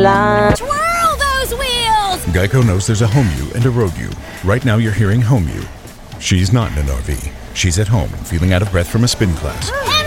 line. Twirl those wheels! Geico knows there's a home you and a road you. Right now you're hearing home you. She's not in an RV. She's at home, feeling out of breath from a spin class.